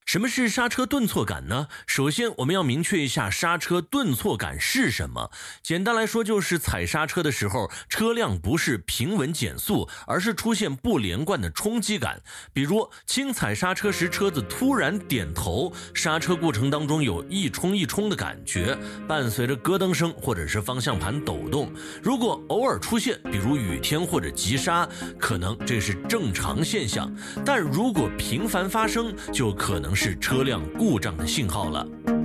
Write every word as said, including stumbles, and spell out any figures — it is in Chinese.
什么是刹车顿挫感呢？首先我们要明确一下刹车顿挫感是什么。简单来说，就是踩刹车的时候，车辆不是平稳减速，而是出现不连贯的冲击感。比如轻踩刹车时，车子突然点头，刹车过程当中有一冲一冲的感觉，伴随着咯噔声或者是方向盘抖动。如果偶尔出现，比如雨天或者急刹，可能这是正常现象，但如果频繁发生，就可能是车辆故障的信号了。